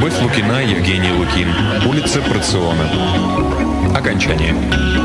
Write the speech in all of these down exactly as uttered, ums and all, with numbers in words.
Любовь Лукина, Евгений Лукин. Улица Проциона. Окончание.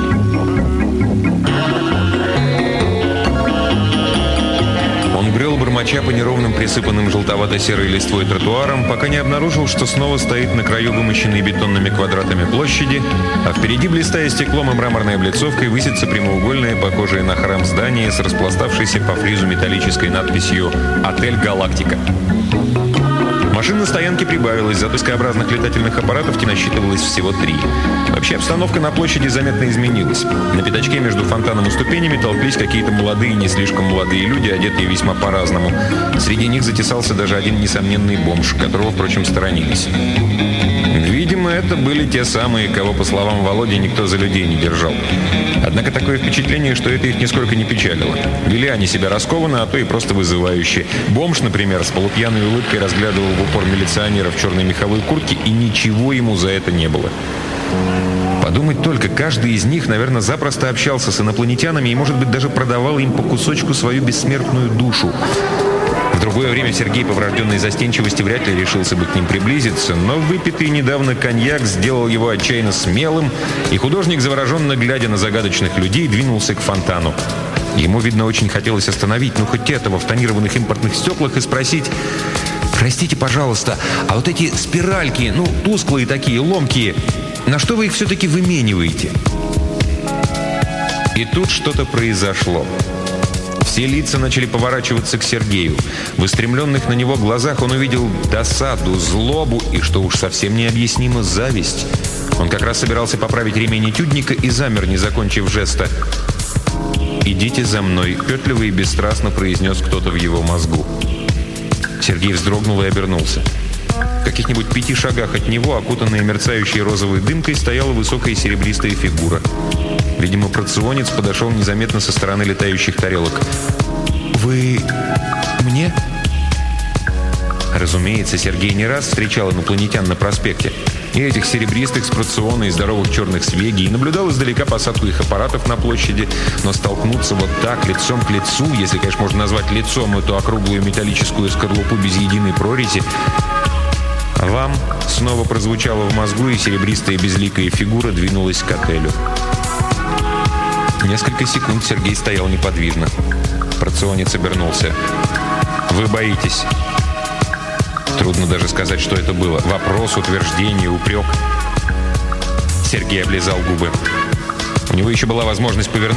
Он брел бормоча по неровным, присыпанным желтовато-серой листвой тротуарам, пока не обнаружил, что снова стоит на краю вымощенной бетонными квадратами площади, а впереди, блистая стеклом и мраморной облицовкой, высится прямоугольное, похожее на храм здание с распластавшейся по фризу металлической надписью «Отель Галактика». Машин на стоянке прибавилось, зато Т-образных летательных аппаратов насчитывалось всего три. Вообще обстановка на площади заметно изменилась. На пятачке между фонтаном и ступенями толпились какие-то молодые и не слишком молодые люди, одетые весьма по-разному. Среди них затесался даже один несомненный бомж, которого, впрочем, сторонились. Видимо, это были те самые, кого, по словам Володи, никто за людей не держал. Однако такое впечатление, что это их нисколько не печалило. Вели они себя раскованно, а то и просто вызывающе. Бомж, например, с полупьяной улыбкой разглядывал в упор милиционера в черной меховой куртке, и ничего ему за это не было. Подумать только, каждый из них, наверное, запросто общался с инопланетянами и, может быть, даже продавал им по кусочку свою бессмертную душу. В другое время Сергей, по врожденной застенчивости, вряд ли решился бы к ним приблизиться, но выпитый недавно коньяк сделал его отчаянно смелым, и художник, завороженно глядя на загадочных людей, двинулся к фонтану. Ему, видно, очень хотелось остановить, ну, хоть этого в тонированных импортных стеклах и спросить: «Простите, пожалуйста, а вот эти спиральки, ну, тусклые такие, ломкие, на что вы их все-таки вымениваете?» И тут что-то произошло. Все лица начали поворачиваться к Сергею. В устремленных на него глазах он увидел досаду, злобу и, что уж совсем необъяснимо, зависть. Он как раз собирался поправить ремень этюдника и замер, не закончив жеста. «Идите за мной», — петливо и бесстрастно произнес кто-то в его мозгу. Сергей вздрогнул и обернулся. В каких-нибудь пяти шагах от него, окутанная мерцающей розовой дымкой, стояла высокая серебристая фигура. Видимо, проционец подошел незаметно со стороны летающих тарелок. «Вы... мне?» Разумеется, Сергей не раз встречал инопланетян на проспекте. И этих серебристых с проциона, и здоровых черных с Веги, и наблюдал издалека посадку их аппаратов на площади. Но столкнуться вот так, лицом к лицу, если, конечно, можно назвать лицом эту округлую металлическую скорлупу без единой прорези... «Вам» снова прозвучало в мозгу, и серебристая безликая фигура двинулась к отелю. Несколько секунд Сергей стоял неподвижно. Проционец обернулся. «Вы боитесь?» Трудно даже сказать, что это было. Вопрос, утверждение, упрек. Сергей облизал губы. У него еще была возможность повернуться.